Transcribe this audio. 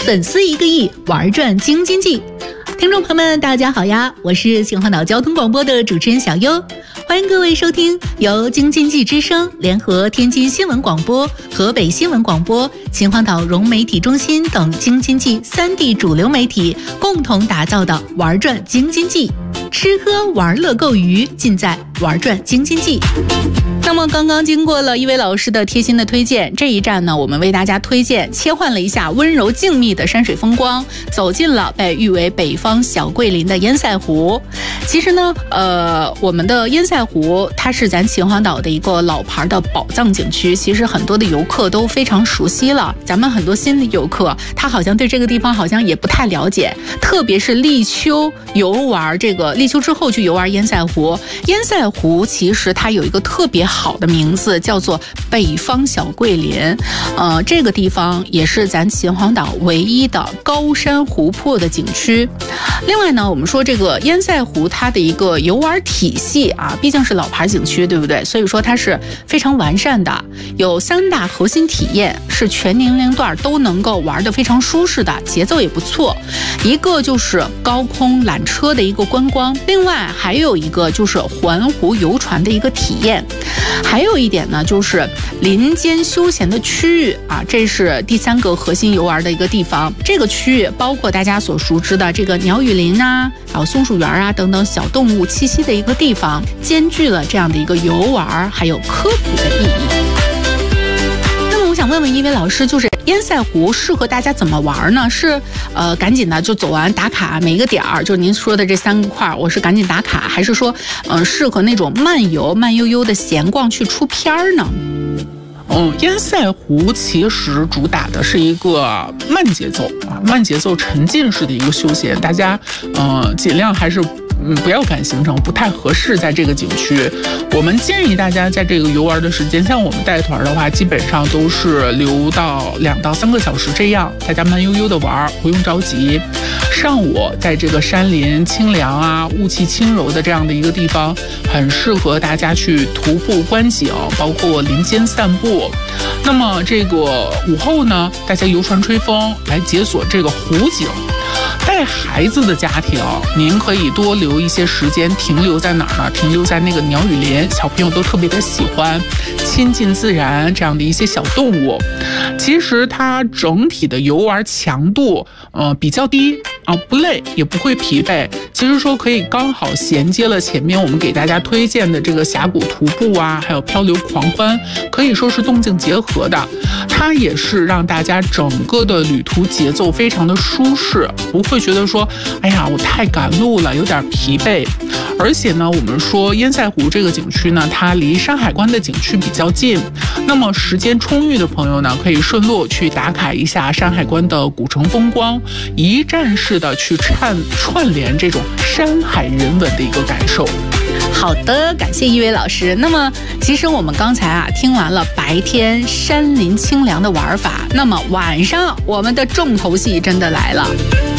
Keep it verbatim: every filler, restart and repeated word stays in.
粉丝一个亿，玩转京津冀。听众朋友们，大家好呀，我是秦皇岛交通广播的主持人小优，欢迎各位收听由京津冀之声联合天津新闻广播、河北新闻广播、秦皇岛融媒体中心等京津冀三地主流媒体共同打造的玩转京津冀，吃喝玩乐购娱尽在玩转京津冀。那么刚刚经过了一位老师的贴心的推荐，这一站呢，我们为大家推荐切换了一下温柔静谧的山水风光，走进了被誉为北方小桂林的烟塞湖。其实呢，呃，我们的烟塞湖它是咱秦皇岛的一个老牌的宝藏景区，其实很多的游客都非常熟悉了。咱们很多新的游客，他好像对这个地方好像也不太了解，特别是立秋游玩这个立秋之后去游玩烟塞湖。烟塞湖其实它有一个特别好的名字，叫做北方小桂林。呃，这个地方也是咱秦皇岛唯一的高山湖泊的景区。另外呢，我们说这个烟塞湖它的一个游玩体系啊，毕竟是老牌景区，对不对？所以说它是非常完善的，有三大核心体验，是全年龄段都能够玩得非常舒适的，节奏也不错。一个就是高空缆车的一个观光，另外还有一个就是环湖游船的一个体验，还有一点呢就是林间休闲的区域啊，这是第三个核心游玩的一个地方。这个区域包括大家所熟知的这个鸟语林啊，还有松鼠园啊等等小动物栖息的一个地方，兼具了这样的一个游玩还有科普的意义。那么我想问问一位老师，就是烟塞湖适合大家怎么玩呢？是呃赶紧的就走完打卡每一个点儿，就是您说的这三个块，我是赶紧打卡，还是说呃适合那种慢游慢悠悠的闲逛去出片儿呢？ 嗯，烟塞湖其实主打的是一个慢节奏啊，慢节奏沉浸式的一个休闲，大家呃尽量还是嗯不要赶行程，不太合适在这个景区。我们建议大家在这个游玩的时间，像我们带团的话，基本上都是留到两到三个小时这样，大家慢悠悠的玩，不用着急。上午在这个山林清凉啊，雾气轻柔的这样的一个地方，很适合大家去徒步观景，包括林间散步。那么这个午后呢，大家游船吹风来解锁这个湖景。带孩子的家庭，您可以多留一些时间停留在哪儿呢？停留在那个鸟语林，小朋友都特别的喜欢亲近自然这样的一些小动物。其实它整体的游玩强度呃比较低啊，不累也不会疲惫。其实说可以刚好衔接了前面我们给大家推荐的这个峡谷徒步啊，还有漂流狂欢，可以说是动静结合的。它也是让大家整个的旅途节奏非常的舒适，不会觉得说哎呀我太赶路了，有点疲惫。而且呢，我们说烟塞湖这个景区呢，它离山海关的景区比较近，那么时间充裕的朋友呢，可以顺路去打卡一下山海关的古城风光，一站式的去串串联这种山海人文的一个感受。 好的，感谢一位老师。那么其实我们刚才啊听完了白天山林清凉的玩法，那么晚上我们的重头戏真的来了。